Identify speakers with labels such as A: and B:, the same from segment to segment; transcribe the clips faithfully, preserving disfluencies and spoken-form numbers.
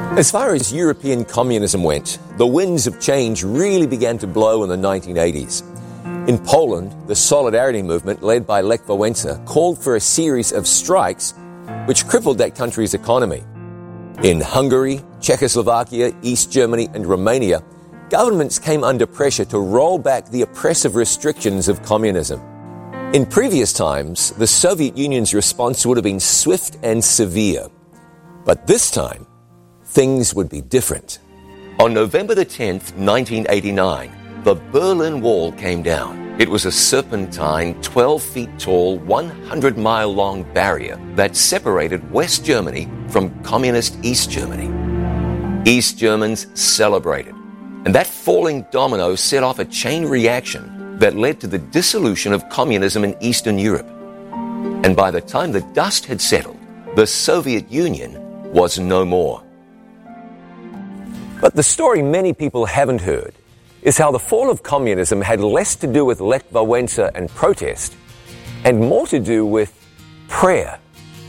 A: As far as European communism went, the winds of change really began to blow in the nineteen eighties. In Poland, the Solidarity movement, led by Lech Wałęsa, called for a series of strikes which crippled that country's economy. In Hungary, Czechoslovakia, East Germany, and Romania, governments came under pressure to roll back the oppressive restrictions of communism. In previous times, the Soviet Union's response would have been swift and severe. But this time, things would be different. On November the tenth, nineteen eighty-nine, the Berlin Wall came down. It was a serpentine, twelve feet tall, one hundred mile long barrier that separated West Germany from communist East Germany. East Germans celebrated, and that falling domino set off a chain reaction that led to the dissolution of communism in Eastern Europe. And by the time the dust had settled, the Soviet Union was no more. But the story many people haven't heard is how the fall of communism had less to do with Lech Wałęsa and protest and more to do with prayer.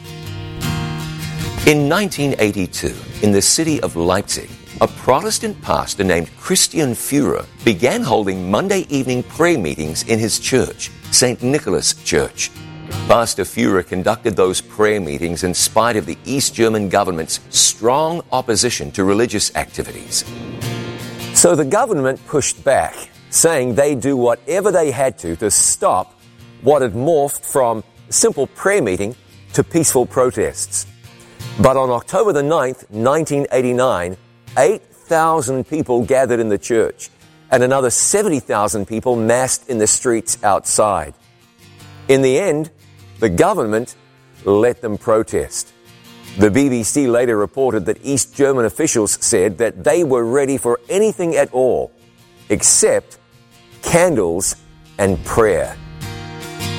A: In nineteen eighty-two, in the city of Leipzig, a Protestant pastor named Christian Führer began holding Monday evening prayer meetings in his church, Saint Nicholas Church. Pastor Führer conducted those prayer meetings in spite of the East German government's strong opposition to religious activities. So the government pushed back, saying they'd do whatever they had to to stop what had morphed from a simple prayer meeting to peaceful protests. But on October the ninth, nineteen eighty-nine, eight thousand people gathered in the church, and another seventy thousand people massed in the streets outside. In the end, the government let them protest. The B B C later reported that East German officials said that they were ready for anything at all, except candles and prayer.